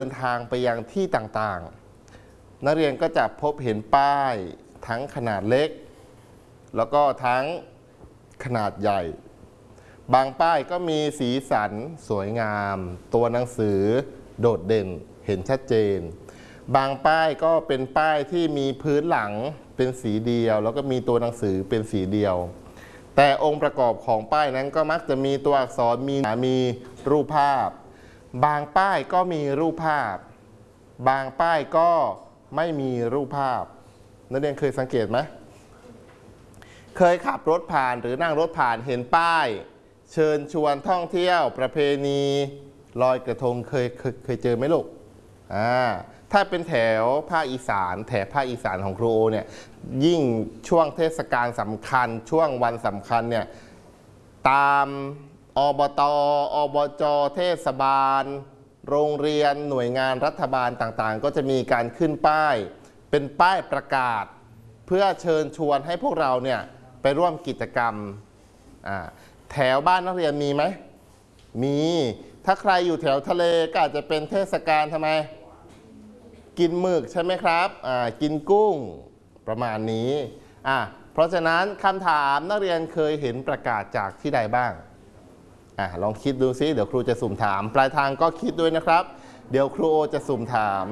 เดินทางไปยังที่ต่างๆนักเรียนก็จะพบเห็นป้ายทั้งขนาดเล็กแล้วก็ทั้งขนาดใหญ่บางป้ายก็มีสีสันสวยงามตัวหนังสือโดดเด่นเห็นชัดเจนบางป้ายก็เป็นป้ายที่มีพื้นหลังเป็นสีเดียวแล้วก็มีตัวหนังสือเป็นสีเดียวแต่องค์ประกอบของป้ายนั้นก็มักจะมีตัวอักษรมีรูปภาพบางป้ายก็มีรูปภาพบางป้ายก็ไม่มีรูปภาพนักเรียนเคยสังเกตไหมเคยขับรถผ่านหรือนั่งรถผ่านเห็นป้ายเชิญชวนท่องเที่ยวประเพณีลอยกระทงเคยเจอไหมลูกถ้าเป็นแถวภาคอีสานแถบภาคอีสานของครูโอเนี่ยยิ่งช่วงเทศกาลสำคัญช่วงวันสำคัญเนี่ยตามอบต.อบจ.เทศบาลโรงเรียนหน่วยงานรัฐบาลต่างๆก็จะมีการขึ้นป้ายเป็นป้ายประกาศเพื่อเชิญชวนให้พวกเราเนี่ยไปร่วมกิจกรรมแถวบ้านนักเรียนมีไหมมีถ้าใครอยู่แถวทะเลก็อาจจะเป็นเทศกาลทำไมกินหมึกใช่ไหมครับกินกุ้งประมาณนี้เพราะฉะนั้นคำถามนักเรียนเคยเห็นประกาศจากที่ใดบ้างลองคิดดูซิเดี๋ยวครูจะสุ่มถามปลายทางก็คิดด้วยนะครับเดี๋ยวครูจะสุ่มถาม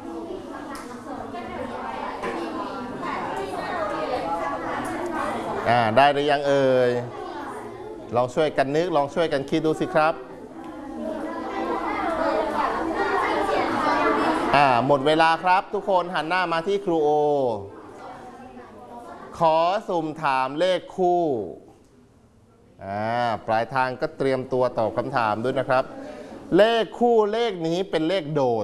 ได้หรือยังเอ่ยลองช่วยกันนึกลองช่วยกันคิดดูสิครับหมดเวลาครับทุกคนหันหน้ามาที่ครูโอขอสุ่มถามเลขคู่ปลายทางก็เตรียมตัวตอบคำถามด้วยนะครับเลขคู่เลขนี้เป็นเลขโดด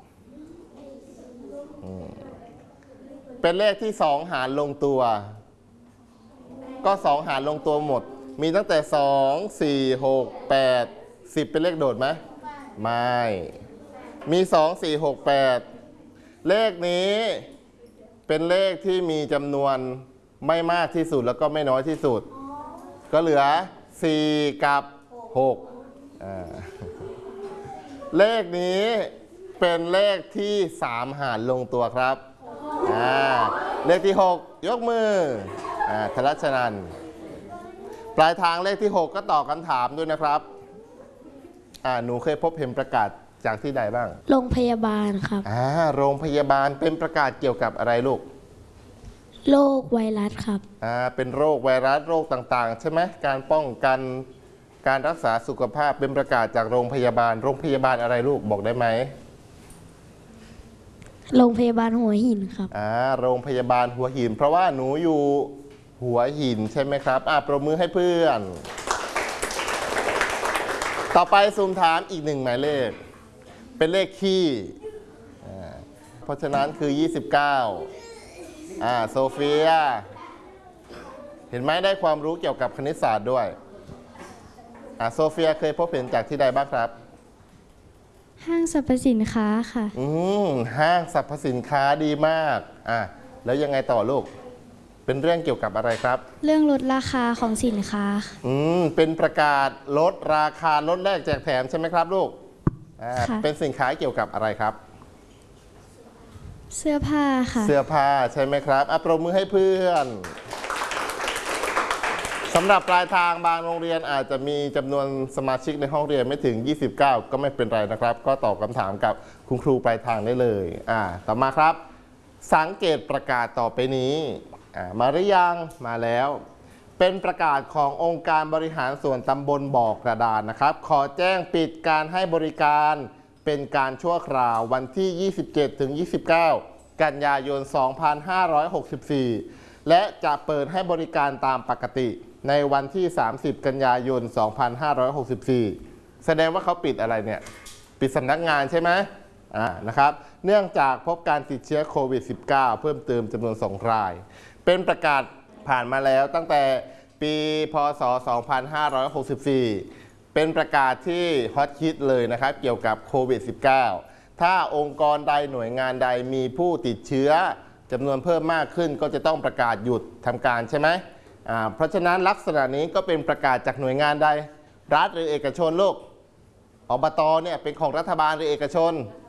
เป็นเลขที่2หารลงตัวก็2หารลงตัวหมดมีตั้งแต่2 4 6 8 10เป็นเลขโดดไหมไม่มี2 4 6 8เลขนี้เป็นเลขที่มีจำนวนไม่มากที่สุดแล้วก็ไม่น้อยที่สุดก็เหลือ4กับ6เลขนี้เป็นเลขที่3หารลงตัวครับเลขที่6ยกมือธรัชนันท์ปลายทางเลขที่6ก็ตอบคำถามด้วยนะครับหนูเคยพบเห็นประกาศจากที่ใดบ้างโรงพยาบาลครับโรงพยาบาลเป็นประกาศเกี่ยวกับอะไรลูกโรคไวรัสครับเป็นโรคไวรัสโรคต่างๆใช่ไหมการป้องกันการรักษาสุขภาพเป็นประกาศจากโรงพยาบาลโรงพยาบาลอะไรลูกบอกได้ไหมโรงพยาบาลหัวหินครับโรงพยาบาลหัวหินเพราะว่าหนูอยู่หัวหินใช่ไหมครับปรบมือให้เพื่อนต่อไปสุ่มถามอีก1หมายเลขเป็นเลขคี่เพราะฉะนั้นคือ29โซเฟียเห็นไหมได้ความรู้เกี่ยวกับคณิตศาสตร์ด้วยโซเฟียเคยพบเห็นจากที่ใดบ้างครับห้างสรรพสินค้าค่ะห้างสรรพสินค้าดีมากแล้วยังไงต่อลูกเป็นเรื่องเกี่ยวกับอะไรครับเรื่องลดราคาของสินค้าเป็นประกาศลดราคาลดแลกแจกแถมใช่ไหมครับลูกเป็นสินค้าเกี่ยวกับอะไรครับเสื้อผ้าค่ะเสื้อผ้าใช่ไหมครับปรบมือให้เพื่อนสำหรับปลายทางบางโรงเรียนอาจจะมีจำนวนสมาชิกในห้องเรียนไม่ถึง29ก็ไม่เป็นไรนะครับก็ตอบคำถามกับคุณครูปลายทางได้เลยต่อมาครับสังเกตประกาศต่อไปนี้มาหรือยังมาแล้วเป็นประกาศขององค์การบริหารส่วนตำบลบ่อกระดานนะครับขอแจ้งปิดการให้บริการเป็นการชั่วคราววันที่27 ถึง 29 กันยายน 2564 และจะเปิดให้บริการตามปกติในวันที่30 กันยายน 2564 แสดงว่าเขาปิดอะไรเนี่ยปิดสำนักงานใช่ไหมนะครับเนื่องจากพบการติดเชื้อโควิด -19 เพิ่มเติมจำนวน2 รายเป็นประกาศผ่านมาแล้วตั้งแต่ปีพ.ศ. 2564เป็นประกาศที่ฮอตฮิตเลยนะครับเกี่ยวกับโควิด -19 ถ้าองค์กรใดหน่วยงานใดมีผู้ติดเชื้อจำนวนเพิ่มมากขึ้นก็จะต้องประกาศหยุดทำการใช่ไหมเพราะฉะนั้นลักษณะนี้ก็เป็นประกาศจากหน่วยงานใดรัฐหรือเอกชนลูกอบต.เนี่ยเป็นของรัฐบาลหรือเอกชน